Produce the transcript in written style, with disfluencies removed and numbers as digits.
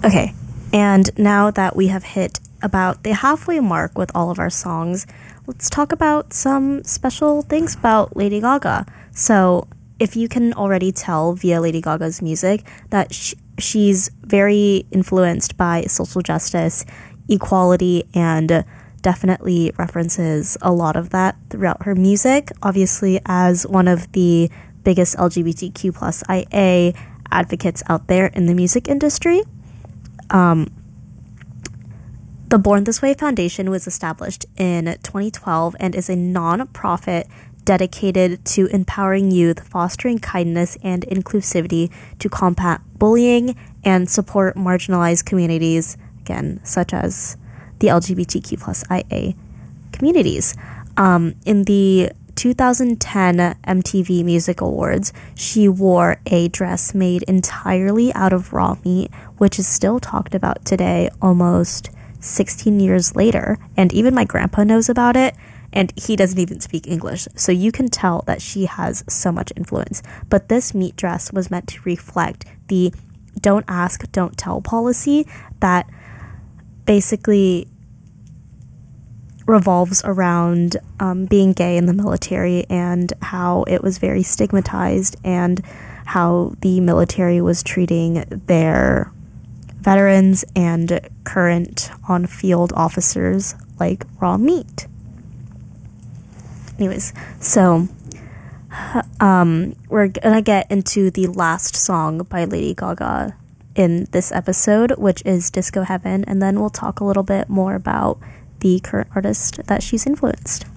Okay, and now that we have hit about the halfway mark with all of our songs, let's talk about some special things about Lady Gaga. So, if you can already tell via Lady Gaga's music that she's very influenced by social justice, equality, and definitely references a lot of that throughout her music. Obviously, as one of the biggest LGBTQ plus IA advocates out there in the music industry. The Born This Way Foundation was established in 2012 and is a non-profit dedicated to empowering youth, fostering kindness and inclusivity to combat bullying and support marginalized communities, again, such as the LGBTQ plus IA communities. In the 2010 MTV Music Awards, she wore a dress made entirely out of raw meat, which is still talked about today, almost 16 years later. And even my grandpa knows about it, and he doesn't even speak English. So you can tell that she has so much influence. But this meat dress was meant to reflect the don't ask, don't tell policy that basically revolves around being gay in the military and how it was very stigmatized and how the military was treating their veterans and current on-field officers like raw meat. Anyways, so we're gonna get into the last song by Lady Gaga in this episode, which is Disco Heaven, and then we'll talk a little bit more about the current artist that she's influenced.